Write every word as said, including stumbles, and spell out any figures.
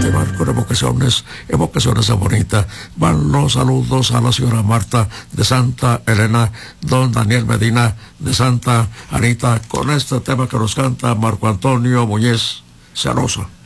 Ahí van con evocaciones, evocaciones bonitas. Van los saludos a la señora Marta de Santa Elena, don Daniel Medina de Santa Anita, con este tema que nos canta Marco Antonio Muñez Celosa.